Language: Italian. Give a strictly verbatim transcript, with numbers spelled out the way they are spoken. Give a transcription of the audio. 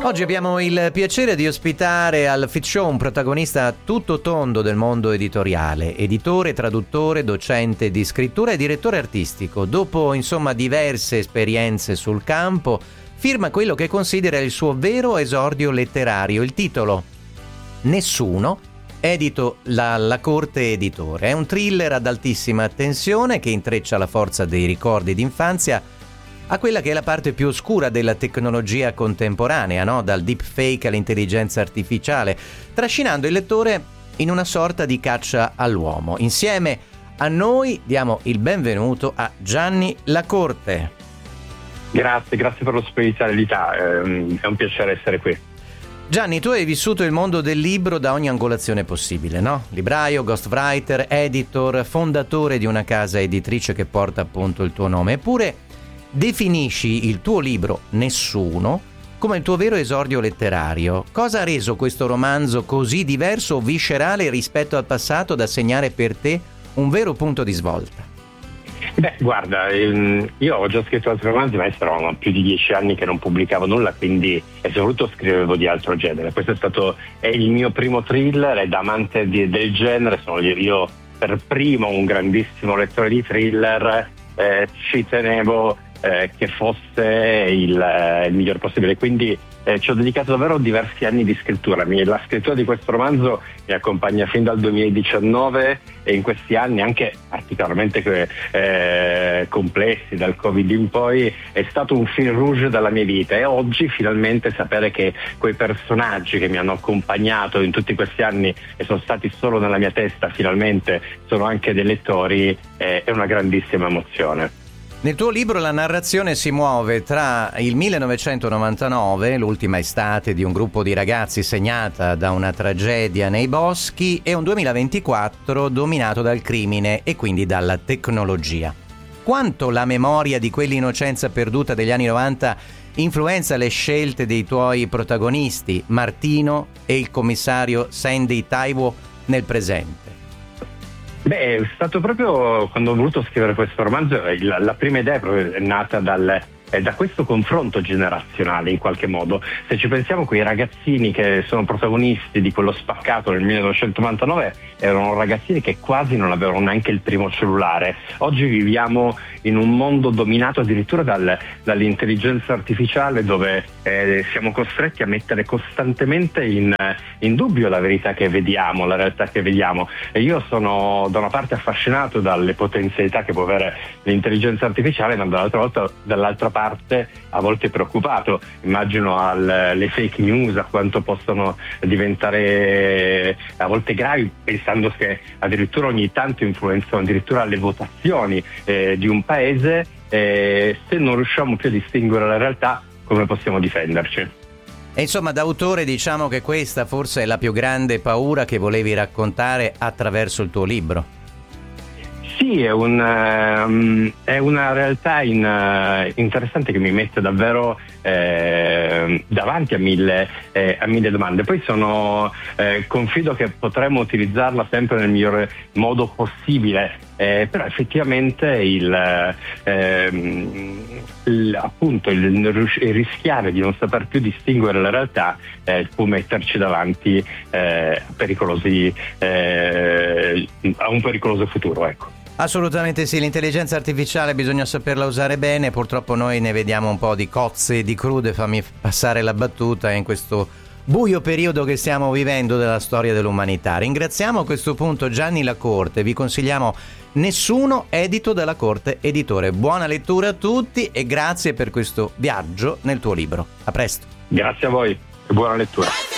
Oggi abbiamo il piacere di ospitare al Fit Show un protagonista tutto tondo del mondo editoriale, editore, traduttore, docente di scrittura e direttore artistico. Dopo, insomma, diverse esperienze sul campo, firma quello che considera il suo vero esordio letterario. Il titolo Nessuno, edito dalla Corte Editore. È un thriller ad altissima tensione che intreccia la forza dei ricordi d'infanzia a quella che è la parte più oscura della tecnologia contemporanea, no? Dal deepfake all'intelligenza artificiale, trascinando il lettore in una sorta di caccia all'uomo. Insieme a noi diamo il benvenuto a Gianni Lacorte. Grazie, grazie per l'ospitalità, è un piacere essere qui. Gianni, tu hai vissuto il mondo del libro da ogni angolazione possibile, no? Libraio, ghostwriter, editor, fondatore di una casa editrice che porta appunto il tuo nome. Eppure definisci il tuo libro Nessuno come il tuo vero esordio letterario. Cosa ha reso questo romanzo così diverso o viscerale rispetto al passato da segnare per te un vero punto di svolta? Beh, guarda, io ho già scritto altri romanzi, ma erano più di dieci anni che non pubblicavo nulla, quindi e soprattutto scrivevo di altro genere. Questo è stato è il mio primo thriller e da amante di, del genere sono io per primo un grandissimo lettore di thriller, eh, ci tenevo Eh, che fosse il, eh, il miglior possibile, quindi eh, ci ho dedicato davvero diversi anni di scrittura. Mi, la scrittura di questo romanzo mi accompagna fin dal duemiladiciannove e in questi anni anche particolarmente eh, complessi dal Covid in poi è stato un fil rouge della mia vita, e oggi finalmente sapere che quei personaggi che mi hanno accompagnato in tutti questi anni e sono stati solo nella mia testa finalmente sono anche dei lettori eh, è una grandissima emozione. Nel tuo libro la narrazione si muove tra il millenovecentonovantanove, l'ultima estate di un gruppo di ragazzi segnata da una tragedia nei boschi, e un duemilaventiquattro dominato dal crimine e quindi dalla tecnologia. Quanto la memoria di quell'innocenza perduta degli anni novanta influenza le scelte dei tuoi protagonisti, Martino e il commissario Sandy Taiwo, nel presente? Beh, è stato proprio quando ho voluto scrivere questo romanzo, la, la prima idea è proprio nata dal, eh, da questo confronto generazionale in qualche modo. Se ci pensiamo, quei ragazzini che sono protagonisti di quello spaccato nel millenovecentonovantanove erano ragazzini che quasi non avevano neanche il primo cellulare. Oggi viviamo in un mondo dominato addirittura dal, dall'intelligenza artificiale, dove eh, siamo costretti a mettere costantemente in, in dubbio la verità che vediamo, la realtà che vediamo. E io sono da una parte affascinato dalle potenzialità che può avere l'intelligenza artificiale, ma dall'altra, volta, dall'altra parte a volte preoccupato. Immagino alle fake news, a quanto possono diventare a volte gravi, pensando che addirittura ogni tanto influenzano addirittura le votazioni eh, di un paese. Eh, se non riusciamo più a distinguere la realtà, come possiamo difenderci? E insomma, da autore diciamo che questa forse è la più grande paura che volevi raccontare attraverso il tuo libro. Sì, è, un, um, è una realtà in, uh, interessante che mi mette davvero eh, davanti a mille, eh, a mille domande. Poi sono eh, confido che potremo utilizzarla sempre nel migliore modo possibile, eh, però effettivamente il, eh, il, appunto il, il rischiare di non saper più distinguere la realtà eh, può metterci davanti eh, a pericolosi eh, a un pericoloso futuro, ecco. Assolutamente sì, l'intelligenza artificiale bisogna saperla usare bene, purtroppo noi ne vediamo un po' di cozze e di crude, fammi passare la battuta, in questo buio periodo che stiamo vivendo della storia dell'umanità. Ringraziamo a questo punto Gianni Lacorte, vi consigliamo Nessuno, edito dalla Corte Editore. Buona lettura a tutti e grazie per questo viaggio nel tuo libro. A presto. Grazie a voi e buona lettura.